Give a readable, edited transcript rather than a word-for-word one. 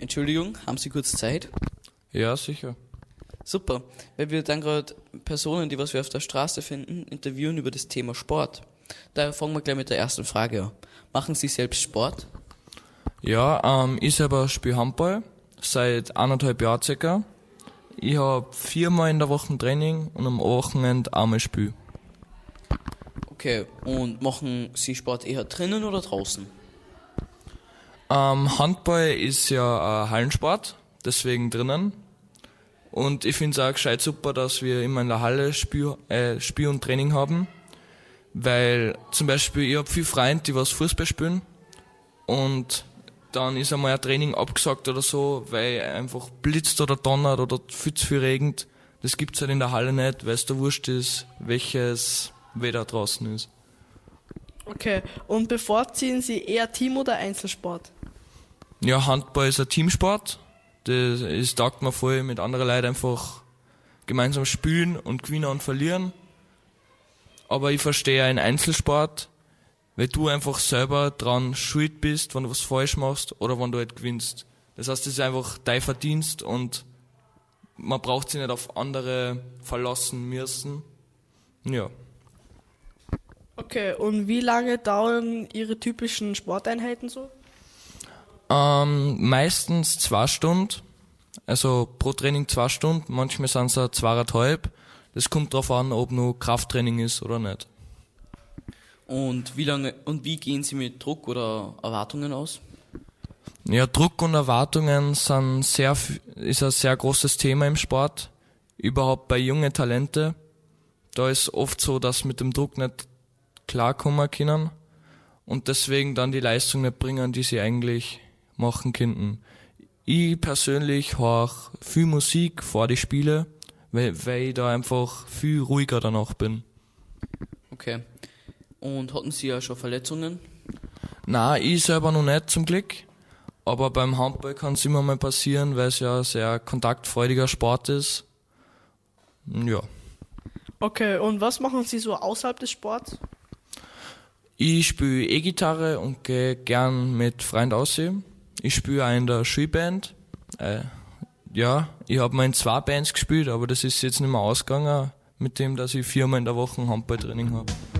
Entschuldigung, haben Sie kurz Zeit? Ja, sicher. Super, weil wir dann gerade Personen, die was wir auf der Straße finden, interviewen über das Thema Sport. Daher fangen wir gleich mit der ersten Frage an. Machen Sie selbst Sport? Ja, ich selber spiele Handball, seit 1,5 Jahren circa. Ich habe 4-mal in der Woche Training und am Wochenende einmal Spiel. Okay, und machen Sie Sport eher drinnen oder draußen? Handball ist ja ein Hallensport, deswegen drinnen. Und ich finde es auch gescheit super, dass wir immer in der Halle Spiel und Training haben. Weil zum Beispiel, ich habe viele Freunde, die was Fußball spielen. Und dann ist einmal ein Training abgesagt oder so, weil einfach blitzt oder donnert oder viel zu viel regnet. Das gibt's halt in der Halle nicht, weil es da wurscht ist, welches Wetter draußen ist. Okay, und bevorziehen Sie eher Team- oder Einzelsport? Ja, Handball ist ein Teamsport. Das taugt mir voll, mit anderen Leuten einfach gemeinsam spielen und gewinnen und verlieren. Aber ich verstehe einen Einzelsport, weil du einfach selber dran schuld bist, wenn du was falsch machst oder wenn du halt gewinnst. Das heißt, das ist einfach dein Verdienst und man braucht sich nicht auf andere verlassen müssen. Ja. Okay, und wie lange dauern Ihre typischen Sporteinheiten so? Meistens 2 Stunden, also pro Training 2 Stunden, manchmal sind es auch 2,5. Das kommt darauf an, ob nur Krafttraining ist oder nicht. Und wie gehen Sie mit Druck oder Erwartungen aus? Ja, Druck und Erwartungen ist ein sehr großes Thema im Sport. Überhaupt bei jungen Talenten. Da ist oft so, dass mit dem Druck nicht klarkommen können und deswegen dann die Leistung nicht bringen, die sie eigentlich machen könnten. Ich persönlich höre viel Musik vor die Spiele, weil ich da einfach viel ruhiger danach bin. Okay. Und hatten Sie ja schon Verletzungen? Nein, ich selber noch nicht zum Glück, aber beim Handball kann es immer mal passieren, weil es ja ein sehr kontaktfreudiger Sport ist. Ja. Okay, und was machen Sie so außerhalb des Sports? Ich spiele E-Gitarre und gehe gern mit Freunden aussehen. Ich spiele auch in der Schulband. Ja, ich habe mal in 2 Bands gespielt, aber das ist jetzt nicht mehr ausgegangen, mit dem, dass ich 4-mal in der Woche Handballtraining habe.